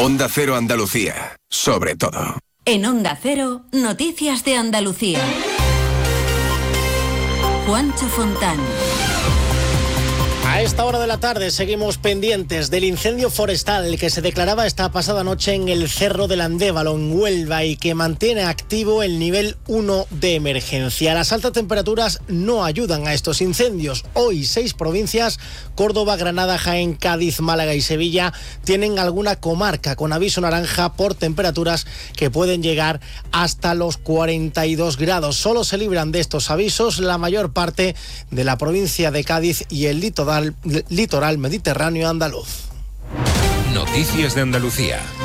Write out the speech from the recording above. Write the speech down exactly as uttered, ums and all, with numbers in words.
Onda Cero Andalucía, sobre todo. En Onda Cero, noticias de Andalucía. Juancho Fontán. A esta hora de la tarde seguimos pendientes del incendio forestal que se declaraba esta pasada noche en el Cerro del Andévalo, en Huelva, y que mantiene activo el nivel uno de emergencia. Las altas temperaturas no ayudan a estos incendios. Hoy seis provincias, Córdoba, Granada, Jaén, Cádiz, Málaga y Sevilla, tienen alguna comarca con aviso naranja por temperaturas que pueden llegar hasta los cuarenta y dos grados. Solo se libran de estos avisos la mayor parte de la provincia de Cádiz y el litoral litoral mediterráneo andaluz. Noticias de Andalucía.